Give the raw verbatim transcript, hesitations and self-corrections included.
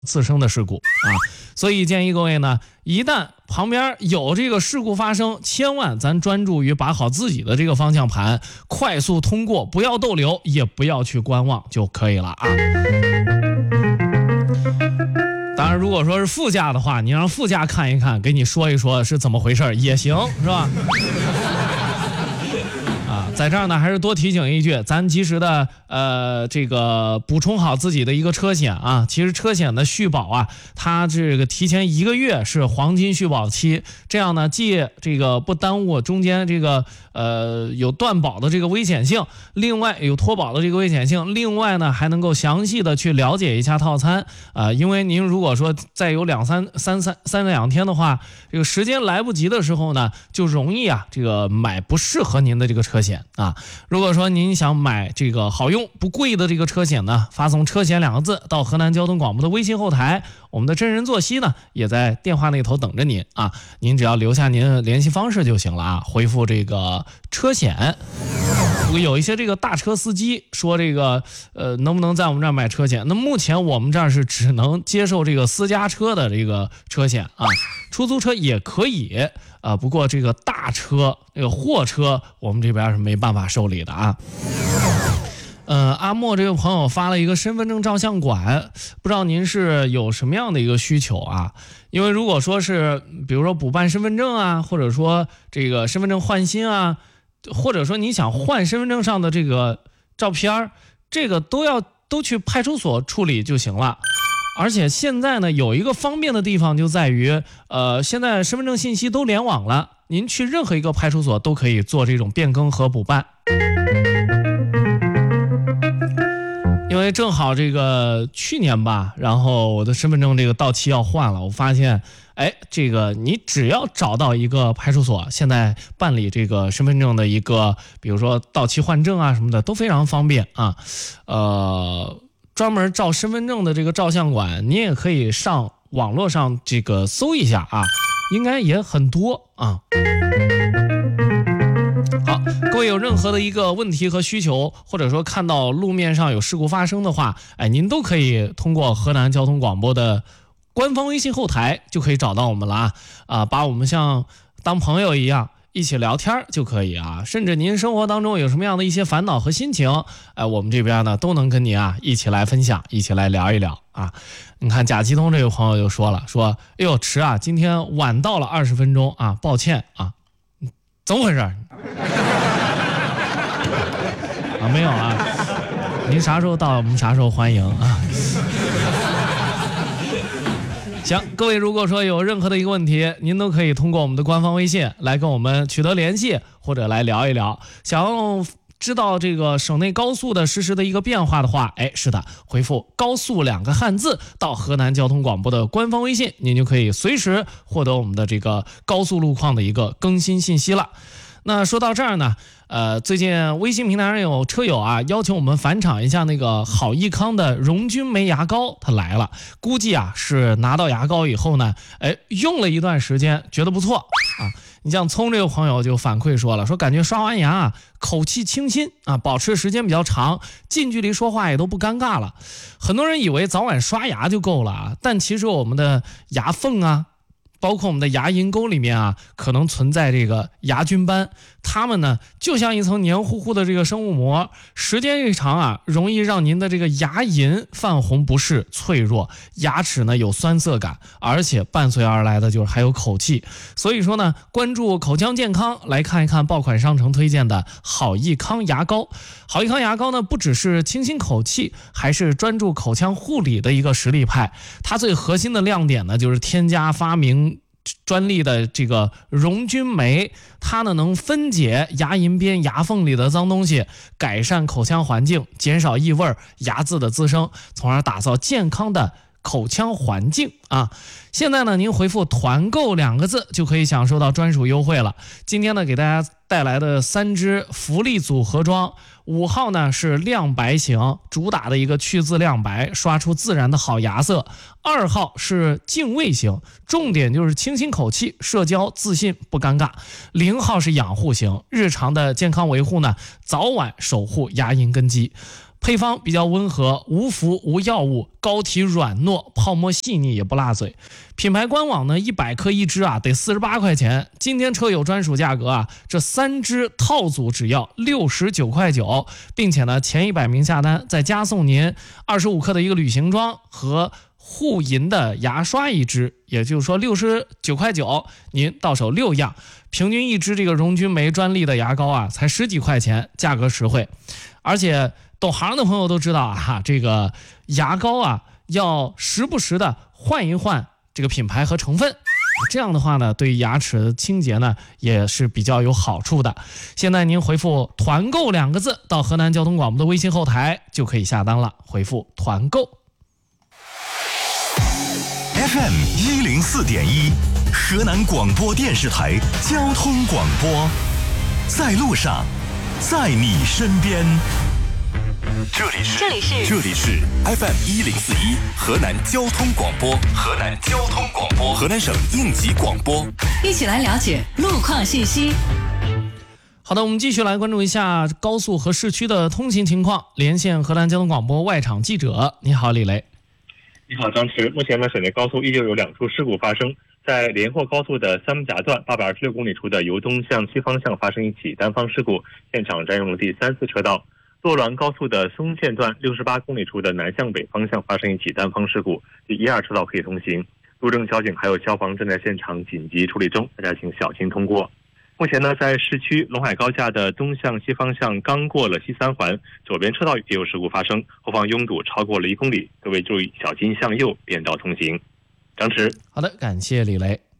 自身的事故啊，所以建议各位呢，一旦旁边有这个事故发生，千万咱专注于把好自己的这个方向盘，快速通过，不要逗留，也不要去观望就可以了啊。当然，如果说是副驾的话，你让副驾看一看，给你说一说是怎么回事也行，是吧？在这儿呢，还是多提醒一句，咱及时的呃这个补充好自己的一个车险啊。其实车险的续保啊，它这个提前一个月是黄金续保期，这样呢既这个不耽误中间这个呃有断保的这个危险性，另外有脱保的这个危险性，另外呢还能够详细的去了解一下套餐啊、呃。因为您如果说再有两三三三三两天的话，这个时间来不及的时候呢，就容易啊这个买不适合您的这个车险。啊，如果说您想买这个好用不贵的这个车险呢，发送车险两个字到河南交通广播的微信后台，我们的真人坐西呢也在电话那头等着您啊，您只要留下您的联系方式就行了啊，回复这个车险。有一些这个大车司机说这个呃能不能在我们这儿买车险？那目前我们这儿是只能接受这个私家车的这个车险啊，出租车也可以啊，不过这个大车这个货车我们这边是没办法受理的啊。呃，阿莫这位朋友发了一个身份证照相馆，不知道您是有什么样的一个需求啊？因为如果说是比如说补办身份证啊，或者说这个身份证换新啊，或者说你想换身份证上的这个照片，这个都要都去派出所处理就行了。而且现在呢，有一个方便的地方就在于，呃，现在身份证信息都联网了，您去任何一个派出所都可以做这种变更和补办。因为正好这个去年吧，然后我的身份证这个到期要换了，我发现，哎，这个你只要找到一个派出所，现在办理这个身份证的一个，比如说到期换证啊什么的，都非常方便啊。呃，专门照身份证的这个照相馆，你也可以上网络上这个搜一下啊，应该也很多啊。好，各位有任何的一个问题和需求，或者说看到路面上有事故发生的话，哎，您都可以通过河南交通广播的官方微信后台就可以找到我们了啊啊，把我们像当朋友一样一起聊天就可以啊，甚至您生活当中有什么样的一些烦恼和心情，哎，我们这边呢都能跟您啊一起来分享，一起来聊一聊啊。你看贾基通这位朋友就说了，说，哎呦迟啊，今天晚到了二十分钟啊，抱歉啊。怎么回事啊？没有啊，您啥时候到我们啥时候欢迎啊。行，各位如果说有任何的一个问题，您都可以通过我们的官方微信来跟我们取得联系，或者来聊一聊。想要知道这个省内高速的实时的一个变化的话，哎，是的，回复高速两个汉字到河南交通广播的官方微信，您就可以随时获得我们的这个高速路况的一个更新信息了。那说到这儿呢，呃，最近微信平台上有车友啊要求我们返厂一下那个好益康的荣军梅牙膏，它来了，估计啊是拿到牙膏以后呢，哎，用了一段时间觉得不错啊。你像聪这个朋友就反馈说了，说感觉刷完牙啊口气清新啊，保持时间比较长，近距离说话也都不尴尬了。很多人以为早晚刷牙就够了啊，但其实我们的牙缝啊，包括我们的牙龈沟里面啊，可能存在这个牙菌斑，它们呢就像一层黏糊糊的这个生物膜，时间一长啊，容易让您的这个牙龈泛红不适、脆弱，牙齿呢有酸涩感，而且伴随而来的就是还有口气。所以说呢，关注口腔健康，来看一看爆款商城推荐的好益康牙膏。好益康牙膏呢，不只是清新口气，还是专注口腔护理的一个实力派。它最核心的亮点呢，就是添加发明专利的这个荣军酶，它呢能分解牙龈边牙缝里的脏东西，改善口腔环境，减少异味、牙渍的滋生，从而打造健康的口腔环境啊。现在呢，您回复团购两个字就可以享受到专属优惠了。今天呢，给大家带来的三支福利组合装，五号呢是亮白型，主打的一个去渍亮白，刷出自然的好牙色。二号是净味型，重点就是清新口气，社交自信不尴尬。零号是养护型，日常的健康维护呢，早晚守护牙龈根基。 配方比较温和，无氟无药物，膏体软糯，泡沫细腻，也不辣嘴。品牌官网呢，一百克一支啊，得四十八块钱。今天车友专属价格啊，这三支套组只要六十九块九，并且呢，前一百名下单再加送您二十五克的一个旅行装和护龈的牙刷一支，也就是说六十九块九，您到手六样，平均一支这个荣军梅专利的牙膏啊，才十几块钱，价格实惠。而且懂行的朋友都知道啊，这个牙膏啊，要时不时的换一换这个品牌和成分，这样的话呢，对牙齿清洁呢也是比较有好处的。现在您回复团购两个字到河南交通广播的微信后台就可以下单了，回复团购。 F M 一零四点一，河南广播电视台交通广播，在路上，在你身边。这里是这里是这里是 F M 一零四一，河南交通广播，河南交通广播，河南省应急广播， 一起来了解路况信息。 好的，我们继续来关注一下高速和市区的通行情况。连线河南交通广播外场记者，你好，李雷。 你好，张驰。目前呢，省内高速依旧有两处事故发生，在连霍高速的三木夹段八百二十六公里处的由东向西方向发生一起单方事故，现场占用了第三四车道。洛滦高速的松县段六十八公里处的南向北方向发生一起单方事故，第一二车道可以通行。路政交警还有消防正在现场紧急处理中，大家请小心通过。目前呢，在市区陇海高架的东向西方向刚过了西三环，左边车道也有事故发生，后方拥堵超过了一公里，各位注意小心向右变道通行。张驰， 好的，感谢李雷。